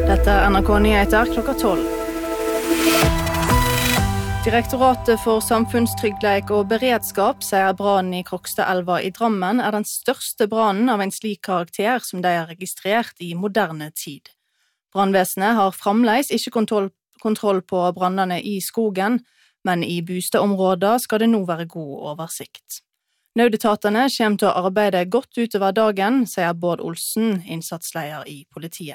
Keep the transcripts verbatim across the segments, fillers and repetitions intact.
Dette er N R K Nyheter klokka tolv. Direktoratet for samfunnstryggleik og beredskap sier brannen i Krokstadelva i Drammen er den største brannen av en slik karakter som de har registrert i moderne tid. Brannvesenet har fremdeles ikke kontroll, kontroll på brannene i skogen, men i bostadområder skal det nå være god oversikt. Nødetatene kommer til å arbeide godt utover dagen, sier Bård Olsen, innsatsleder i politiet.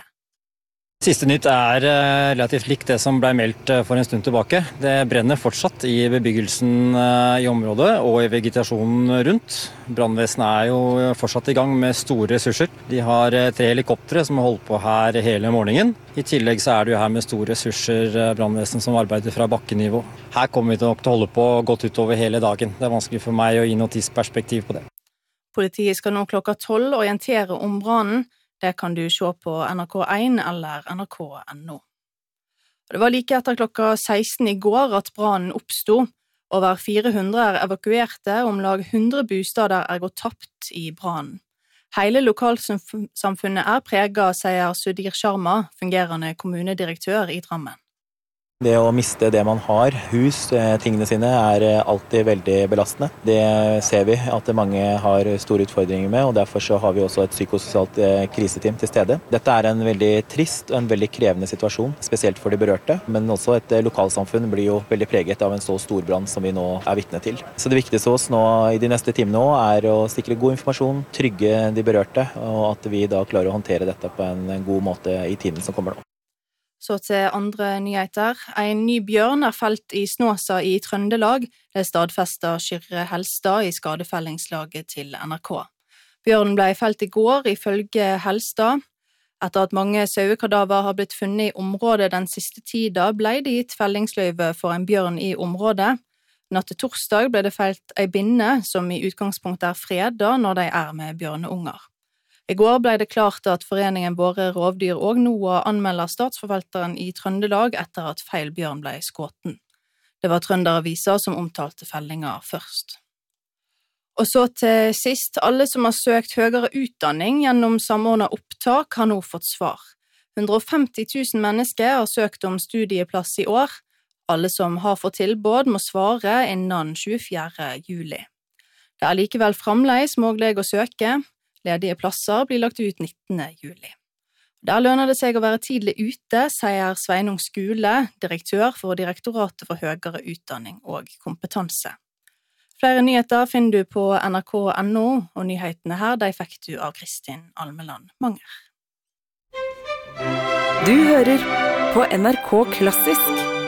Siste nytt er relativt likt det som ble meldt for en stund tilbake. Det brenner fortsatt i bebyggelsen i området og i vegetasjonen rundt. Brannvesenet er jo fortsatt i gang med store ressurser. De har tre helikoptre som har holdt på her hele morgenen. I tillegg så er det jo her med store ressurser brannvesen som arbeider fra bakkenivå. Her kommer vi til å holde på godt utover hele dagen. Det er vanskelig for meg å gi noe tidsperspektiv på det. Politiet skal nå klokka tolv orientere om brannen. Det kan du se på N R K én eller N R K punktum N O. Det var like etter klokka seksten i går at brannen oppstod. Over fire hundre er evakuerte, om lag hundre bostader er gått tapt i brannen. Hele lokalsamfunnet er preget, sier Sudhir Sharma, fungerende kommunedirektør i Drammen. Det å miste det man har, hus, tingene sine, er alltid veldig belastende. Det ser vi at mange har store utfordringer med, og derfor så har vi også et psykososialt kriseteam til stede. Dette er en veldig trist og en veldig krevende situasjon, spesielt for de berørte, men også et lokalsamfunn blir jo veldig preget av en så stor brann som vi nå er vitne til. Så det viktigste for oss nå i de neste timene nå er å sikre god informasjon, trygge de berørte, og at vi da klarer å håndtere dette på en god måte i tiden som kommer nå. Så til andre nyheter. En ny bjørn er felt i Snåsa i Trøndelag. Det stadfester Kyrre Helstad i skadefellingslaget til N R K. Bjørnen ble felt i går, ifølge Helstad. Etter at mange sauekadaver har blitt funnet i området den siste tida, ble det gitt fellingsløyve for en bjørn i området. Natt til torsdag ble det felt ei binne, som i utgangspunktet er fredet når de er med bjørneunger. I går ble det klart at foreningen Våre rovdyr og NOAH anmelder statsforvalteren i Trøndelag etter at feil bjørn ble skåten. Det var Trønderavisa som omtalte fellinga først. Og så til sist, alle som har søkt høyere utdanning gjennom samordnet opptak har nå fått svar. hundre og femti tusen mennesker har søkt om studieplass i år. Alle som har fått tilbud må svare innen tjuefjerde juli. Det er likevel fremdeles mulig å søke. Ledige plasser blir lagt ut nittende juli. Der lønner det seg å være tidlig ute, sier Sveinung Skule, direktør for Direktoratet for høyere utdanning og kompetanse. Flere nyheter finner du på N R K punktum N O, og nyhetene her de fikk du av Kristin Almeland Manger. Du hører på N R K Klassisk.